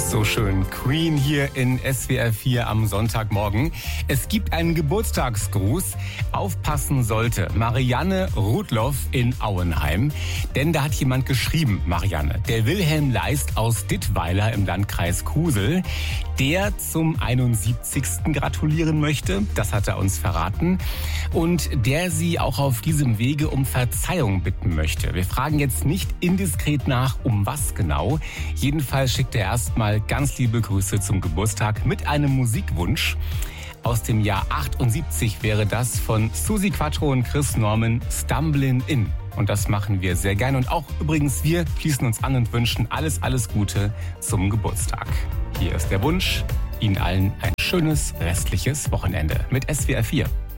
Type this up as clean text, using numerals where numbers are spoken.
So schön. Queen hier in SWR 4 am Sonntagmorgen. Es gibt einen Geburtstagsgruß. Aufpassen sollte Marianne Rudloff in Auenheim. Denn da hat jemand geschrieben, Marianne, der Wilhelm Leist aus Dittweiler im Landkreis Kusel, der zum 71. gratulieren möchte. Das hat er uns verraten. Und der sie auch auf diesem Wege um Verzeihung bitten möchte. Wir fragen jetzt nicht indiskret nach, um was genau. Jedenfalls schickt er erstmal ganz liebe Grüße zum Geburtstag mit einem Musikwunsch. Aus dem Jahr 78 wäre das von Susi Quattro und Chris Norman, Stumblin' In. Und das machen wir sehr gerne. Und auch übrigens, wir schließen uns an und wünschen alles Gute zum Geburtstag. Hier ist der Wunsch. Ihnen allen ein schönes restliches Wochenende mit SWR 4.